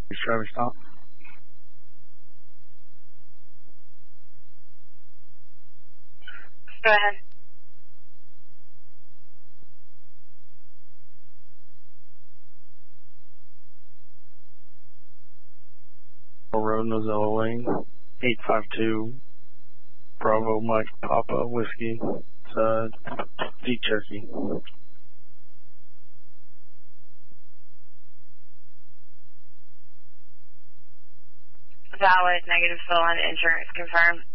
Traffic stop. Go ahead. Road, Nozella Lane, 852, Bravo Mike Papa Whiskey, Deep Cherokee. Valid, negative fill on insurance confirmed.